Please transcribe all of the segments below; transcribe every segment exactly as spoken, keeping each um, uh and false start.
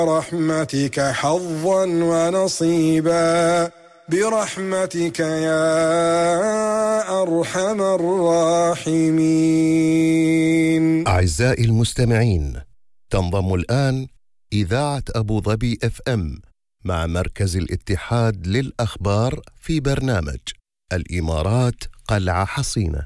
رحمتك حظا ونصيبا برحمتك يا أرحم الراحمين. أعزائي المستمعين، تنضم الآن إذاعة أبو ظبي اف ام مع مركز الاتحاد للأخبار في برنامج الإمارات قلعة حصينة.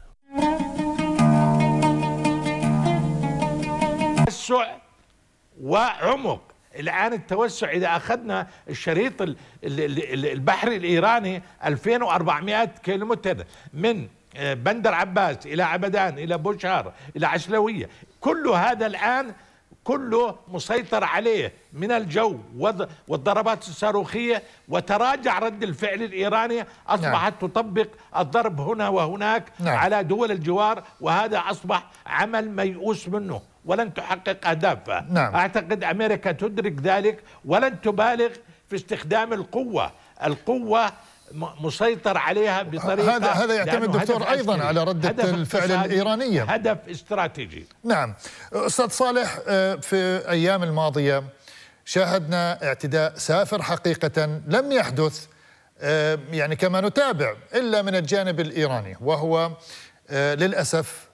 توسع وعمق. الآن التوسع إذا أخذنا الشريط البحري الإيراني ألفين وأربعمائة كيلومتر من بندر عباس إلى عبدان إلى بوشهر إلى عسلوية، كل هذا الآن كله مسيطر عليه من الجو والضربات الصاروخية، وتراجع رد الفعل الإيراني، أصبحت نعم. تطبق الضرب هنا وهناك نعم. على دول الجوار، وهذا أصبح عمل ميؤوس منه ولن تحقق أهدافها. نعم. أعتقد أمريكا تدرك ذلك ولن تبالغ في استخدام القوة. القوة مسيطر عليها بطريقة، هذا هذا يعتمد دكتور أيضا على ردة الفعل الإيرانية، هدف استراتيجي. نعم أستاذ صالح، في أيام الماضية شاهدنا اعتداء سافر حقيقة لم يحدث يعني كما نتابع إلا من الجانب الإيراني، وهو للأسف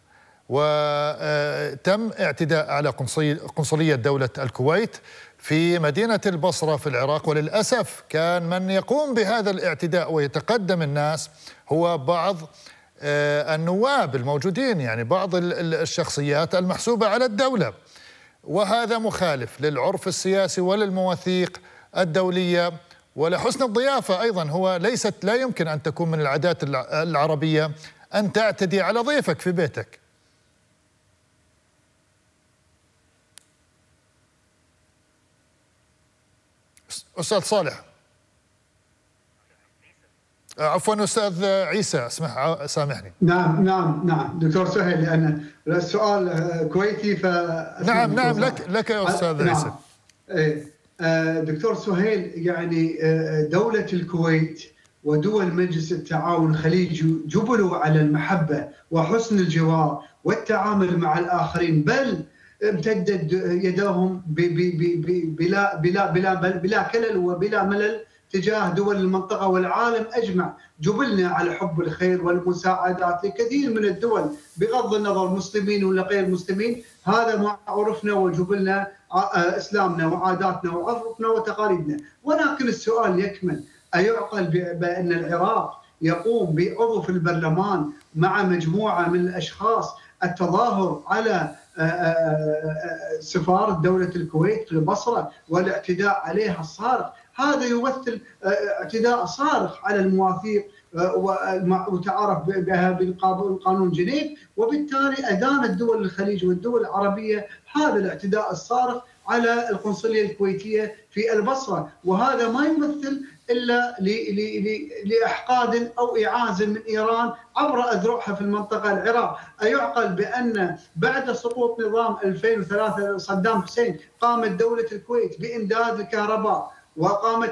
وتم اعتداء على قنصلية دولة الكويت في مدينة البصرة في العراق. وللأسف كان من يقوم بهذا الاعتداء ويتقدم الناس هو بعض النواب الموجودين، يعني بعض الشخصيات المحسوبة على الدولة، وهذا مخالف للعرف السياسي وللمواثيق الدولية ولحسن الضيافة. أيضا هو ليست لا يمكن أن تكون من العادات العربية أن تعتدي على ضيفك في بيتك. أستاذ صالح، عفوا أستاذ عيسى، اسمح سامحني. نعم نعم نعم دكتور سهيل، لأن السؤال كويتي ف نعم نعم لك لك يا أستاذ عيسى. نعم. دكتور سهيل، يعني دولة الكويت ودول مجلس التعاون الخليجي جبلوا على المحبة وحسن الجوار والتعامل مع الآخرين، بل امتدت يداهم بلا بلا بلا بلا كلل وبلا ملل تجاه دول المنطقة والعالم أجمع. جبلنا على حب الخير والمساعدات لكثير من الدول بغض النظر مسلمين ولا غير مسلمين، هذا ما عرفنا وجبلنا إسلامنا وعاداتنا وعرفنا وتقاليدنا. ولكن السؤال يكمن، أيعقل بأن العراق يقوم بعضو في البرلمان مع مجموعة من الأشخاص التظاهر على سفارة دولة الكويت في البصرة والاعتداء عليها الصارخ؟ هذا يمثل اعتداء صارخ على المواثيق وتعارف بها بالقانون جنيف، وبالتالي أدانت دول الخليج والدول العربية هذا الاعتداء الصارخ على القنصلية الكويتية في البصرة، وهذا ما يمثل إلا لإحقاد أو إعازة من إيران عبر أذرعها في المنطقة العراق. أيعقل بأن بعد سقوط نظام ألفين وثلاثة صدام حسين قامت دولة الكويت بإمداد الكهرباء، وقامت